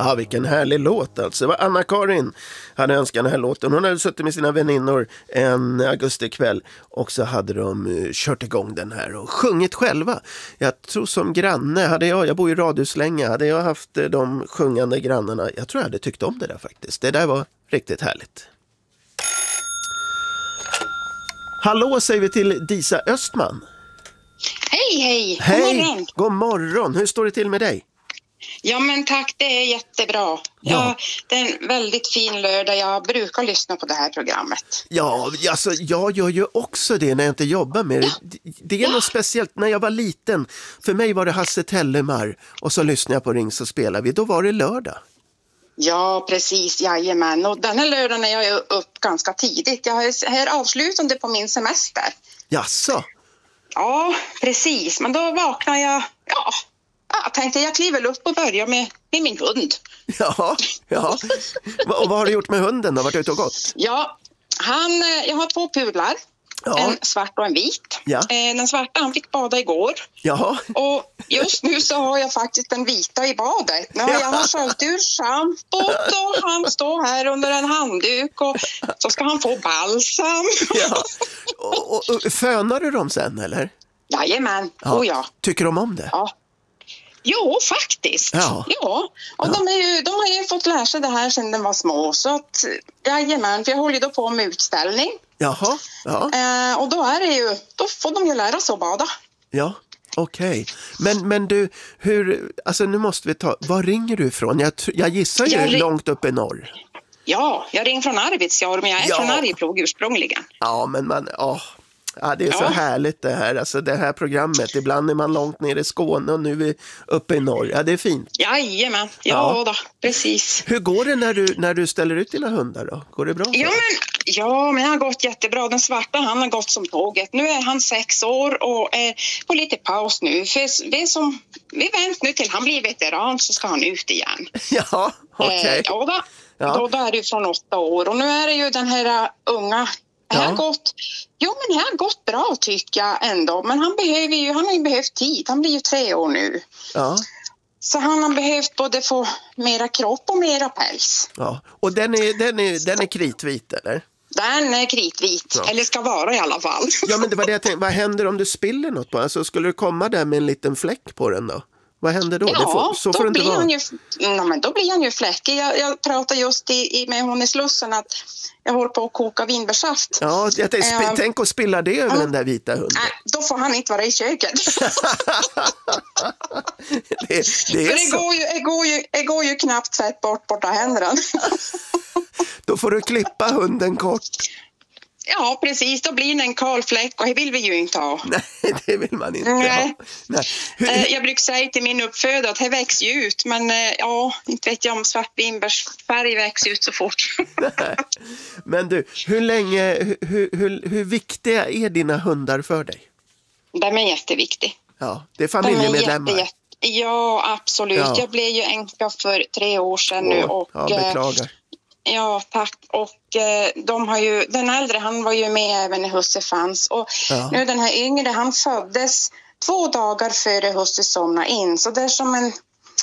Ja, vilken härlig låt alltså. Det var Anna-Karin hade önskat den här låten. Hon hade suttit med sina väninnor en augustikväll och så hade de kört igång den här och sjungit själva. Jag tror som granne, jag bor i radhuslänge, hade jag haft de sjungande grannarna, jag tror jag hade tyckt om det där faktiskt. Det där var riktigt härligt. Hallå säger vi till Disa Östman. Hej. Hej, god morgon. God morgon. Hur står det till med dig? Ja men tack, det är jättebra. Ja. Det är en väldigt fin lördag. Jag brukar lyssna på det här programmet. Ja, alltså jag gör ju också det när jag inte jobbar med det. Det är något speciellt. När jag var liten, för mig var det Hasse Tellemar och så lyssnade jag på Ring så spelar vi. Då var det lördag. Ja, precis. Jajamän. Och den här lördagen är jag upp ganska tidigt. Jag är här avslutande på min semester. Jaså? Ja, precis. Men då vaknar jag... Jag tänkte jag kliver upp och börjar med min hund. Ja. Och vad har du gjort med hunden då? Vart du ute och gått? Ja, jag har 2 pudlar. Ja. En svart och en vit. Ja. Den svarta han fick bada igår. Jaha. Och just nu så har jag faktiskt den vita i badet. Nu har jag sköljt ur schampot och han står här under en handduk och så ska han få balsam. Ja. Och fönar du dem sen eller? Jajamän, ja. Tycker de om det? Ja. Jo, faktiskt. Ja. Och de har ju fått lära sig det här sedan de var små. Så att, jajamän, för jag håller ju då på med utställning. Jaha, ja. Och då får de ju lära sig att bada. Ja, okej. Men du, nu måste vi var ringer du ifrån? Jag gissar ju långt upp i norr. Ja, jag ringer från Arvidsjaur, men jag är från Arjeplog ursprungligen. Ja, men ja, det är så härligt det här. Alltså det här programmet. Ibland är man långt ner i Skåne och nu är vi uppe i norr. Ja, det är fint. Jajamän, då, precis. Hur går det när du ställer ut dina hundar då? Går det bra? Ja, men det har gått jättebra. Den svarta, han har gått som tåget. Nu är han 6 år och är på lite paus nu. För vi väntar nu till han blir veteran så ska han ut igen. Ja, okej. Då är det från 8 år. Och nu är det ju den här unga... Det har gått bra tycker jag ändå. Men han har ju behövt tid. Han blir ju 3 år nu. Ja. Så han har behövt både få mera kropp och mera päls. Ja. Och den är kritvit eller? Den är kritvit. Ja. Eller ska vara i alla fall. Ja, men det var det jag tänkte. Vad händer om du spiller något på? Alltså skulle du komma där med en liten fläck på den då? Vad händer då? Ja, så får det inte vara. Men då blir han ju fläckig. Jag pratade just med hon i Slussen att jag håller på att koka vinbärsaft. Ja, tänk att spilla det över den där vita hunden. Då får han inte vara i köket. det går ju knappt sett borta händerna. Då får du klippa hunden kort. Ja, precis. Då blir det en kalfläck och det vill vi ju inte ha. Nej, det vill man inte ha. Nej. Jag brukar säga till min uppfödare att det växer ju ut. Men inte vet jag om svartvinbärsfärg växer ut så fort. Nej. Men du, hur viktiga är dina hundar för dig? De är jätteviktiga. Ja, det är familjemedlemmar. Ja, absolut. Ja. Jag blev ju änka för 3 år sedan nu. Och, beklagar. Ja, tack. Och de har ju, den äldre han var ju med även när husse fanns. Och nu den här yngre, han föddes 2 dagar före husse somnade in. Så det är som en...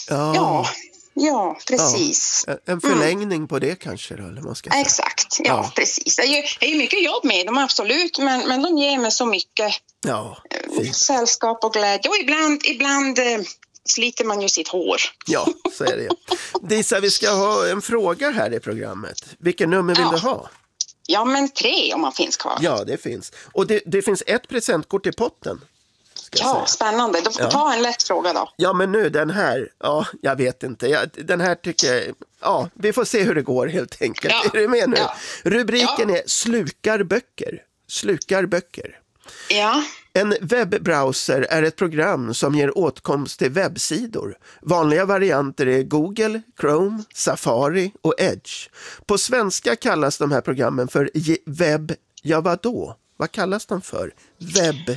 Ja, precis. Ja, en förlängning på det kanske då, eller man ska säga. Exakt, ja, precis. Det är ju mycket jobb med dem, absolut. Men de ger mig så mycket sällskap och glädje. Och ibland sliter man ju sitt hår. Ja, så är det. Disa, vi ska ha en fråga här i programmet. Vilken nummer vill du ha? Ja, men 3 om man finns kvar. Ja, det finns. Och det finns ett presentkort i potten. Ja, spännande. Då får vi ta en lätt fråga då. Ja, men nu den här. Ja, jag vet inte. Den här tycker jag... Ja, vi får se hur det går helt enkelt. Ja. Är du med nu? Ja. Rubriken är Slukar böcker. Slukar böcker. Ja. En webbrowser är ett program som ger åtkomst till webbsidor. Vanliga varianter är Google, Chrome, Safari och Edge. På svenska kallas de här programmen för webb... Ja, vadå? Vad kallas de för? Webb...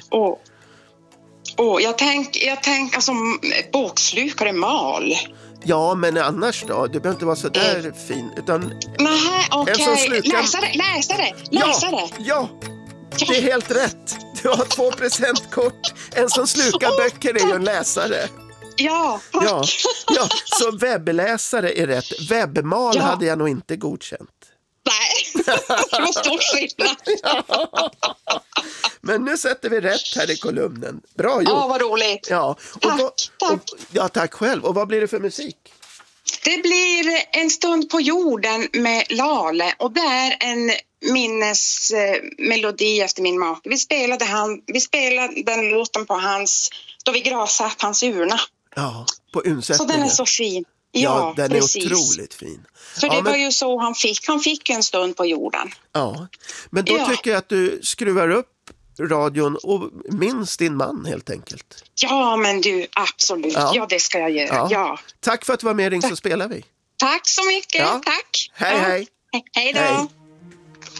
Jag tänk alltså bokslukare mal. Ja, men annars då? Du behöver inte vara så där fin. Utan nej, okej. Läsare. Ja, det är helt rätt. Du har 2 presentkort. En som slukar böcker är ju en läsare. Ja, tack. Ja, så webbläsare är rätt. Webbmal hade jag nog inte godkänt. Nej, det var stor skillnad. Men nu sätter vi rätt här i kolumnen. Bra gjort. Ja, vad roligt. Ja. Tack. Tack själv. Och vad blir det för musik? Det blir En stund på jorden med Lale, och det är en minnesmelodi efter min make. Vi spelade den låten på då vi gravsatt hans urna. Ja, på undsättningen. Så den är så fin. Ja, den precis. är otroligt fin. För det var ju så han fick en stund på jorden. Ja, men då tycker jag att du skruvar upp radion och minns din man helt enkelt. Ja, men du, absolut. Ja, det ska jag göra. Ja. Tack för att du var med, Ring så spelar vi. Tack så mycket. Tack. Hej. Hej då. Hej.